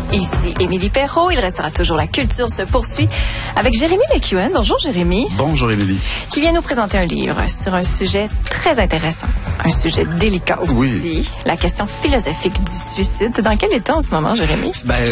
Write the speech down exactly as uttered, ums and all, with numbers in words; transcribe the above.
Ici Émilie Perrault. Il restera toujours La Culture se poursuit avec Jérémy McEwen. Bonjour Jérémy. Bonjour Émilie. Qui vient nous présenter un livre sur un sujet très intéressant. Un sujet délicat aussi. Oui. La question philosophique du suicide. Dans quel état en ce moment, Jérémy? Ben,